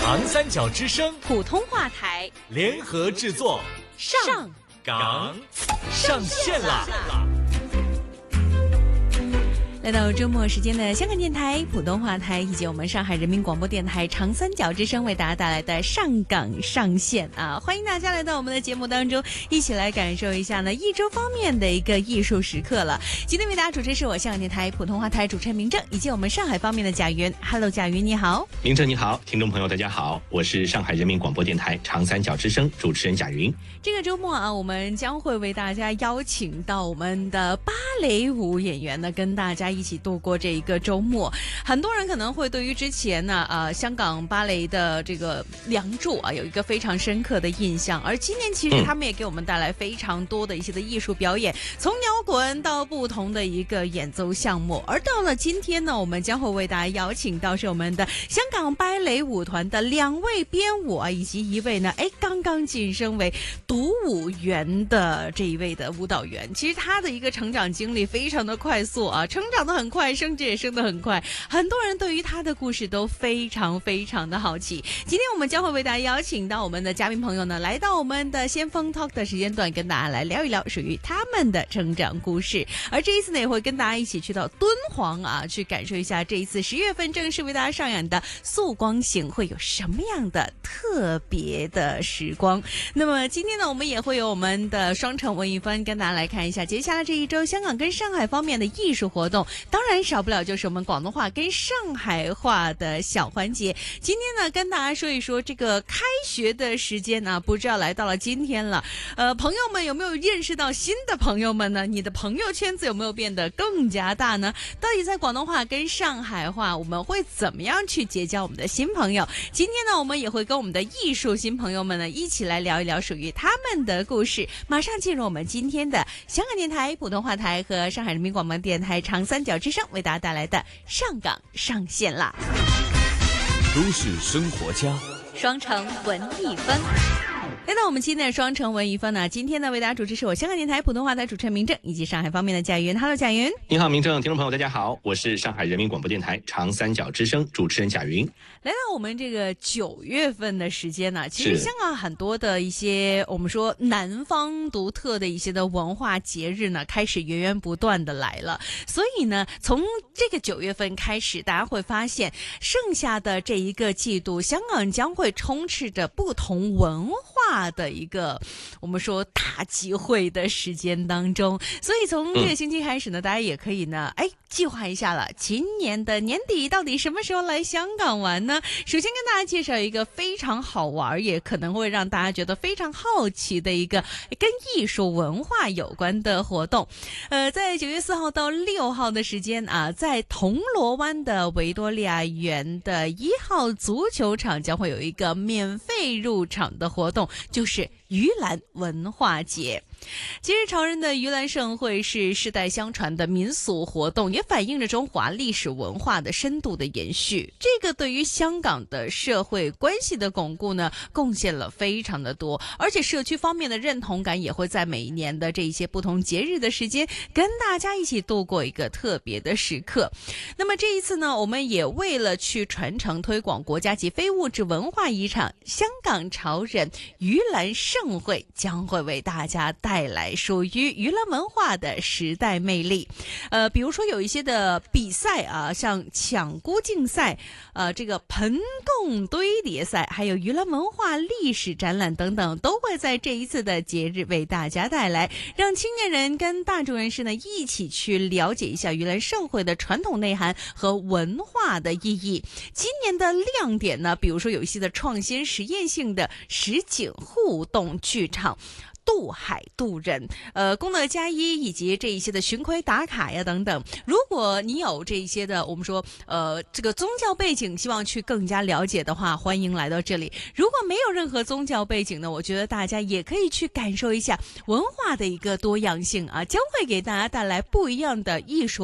长三角之声普通话台联合制作， 上岗上线啦！ 来到周末时间的香港电台普通话台以及我们上海人民广播电台长三角之声为大家带来的上岗上线啊，欢迎大家来到我们的节目当中，一起来感受一下呢一周方面的一个艺术时刻了。今天为大家主持是我香港电台普通话台主持人明正，以及我们上海方面的贾云。Hello， 贾云你好。 明正你好，听众朋友大家好，我是上海人民广播电台长三角之声主持人贾云。 这个周末啊，我们将会为大家邀请到我们的芭蕾舞演员呢，跟大家一起度过这一个周末。很多人可能会对于之前呢香港芭蕾的这个梁祝啊有一个非常深刻的印象，而今年其实他们也给我们带来非常多的一些的艺术表演，从摇滚到不同的一个演奏项目。而到了今天呢，我们将会为大家邀请到是我们的香港芭蕾舞团的2位编舞啊，以及一位呢刚刚晋升为独舞员的这一位的舞蹈员。其实他的一个成长经历非常的快速啊，成长的很快，升职也升得很快，很多人对于他的故事都非常非常的好奇。今天我们将会为大家邀请到我们的嘉宾朋友呢，来到我们的先锋 Talk 的时间段，跟大家来聊一聊属于他们的成长故事。而这一次呢，也会跟大家一起去到敦煌啊，去感受一下这一次10月份正式为大家上演的素光行会有什么样的特别的时光。那么今天呢，我们也会有我们的双城文艺分跟大家来看一下接下来这一周香港跟上海方面的艺术活动，当然少不了就是我们广东话跟上海话的小环节。今天呢，跟大家说一说这个开学的时间呢，不知道来到了今天了，朋友们有没有认识到新的朋友们呢？你的朋友圈子有没有变得更加大呢？到底在广东话跟上海话我们会怎么样去结交我们的新朋友？今天呢，我们也会跟我们的艺术新朋友们呢一起来聊一聊属于他们的故事。马上进入我们今天的香港电台普通话台和上海人民广播电台长三角之声为大家带来的上岗上线啦！ 都市生活家， 双城文艺分。来到我们今天的双城文艺分呢，今天呢为大家主持是我香港电台普通话台主持人明正，以及上海方面的贾云。Hello， 贾云。 你好，明正，听众朋友大家好，我是上海人民广播电台长三角之声主持人贾云。 来到我们这个9月份的时间呢，其实香港很多的一些我们说南方独特的一些的文化节日呢，开始源源不断的来了。所以呢，从这个9月份开始，大家会发现剩下的这一个季度，香港将会充斥着不同文化的一个我们说大集会的时间当中。所以从这个星期开始呢，大家也可以呢计划一下了，今年的年底到底什么时候来香港玩呢？首先跟大家介绍一个非常好玩，也可能会让大家觉得非常好奇的一个跟艺术文化有关的活动。在9月4号到6号的时间啊，在铜锣湾的维多利亚园的1号足球场将会有一个免费入场的活动，就是盂兰文化节。其实潮人的盂兰盛会是世代相传的民俗活动，也反映着中华历史文化的深度的延续。这个对于香港的社会关系的巩固呢，贡献了非常的多，而且社区方面的认同感也会在每一年的这一些不同节日的时间跟大家一起度过一个特别的时刻。那么这一次呢，我们也为了去传承推广国家级非物质文化遗产，香港潮人盂兰盛会将会为大家带来属于盂兰文化的时代魅力。比如说有一些的比赛啊，像抢菇竞赛，这个盆供堆叠赛，还有盂兰文化历史展览等等，都会在这一次的节日为大家带来，让青年人跟大众人士呢一起去了解一下盂兰盛会的传统内涵和文化的意义。今年的亮点呢，比如说有一些的创新实验性的实景互动剧场，渡海渡人，功乐加一，以及这一些的巡回打卡呀等等。如果你有这一些的我们说这个宗教背景，希望去更加了解的话，欢迎来到这里。如果没有任何宗教背景呢，我觉得大家也可以去感受一下文化的一个多样性啊，将会给大家带来不一样的艺术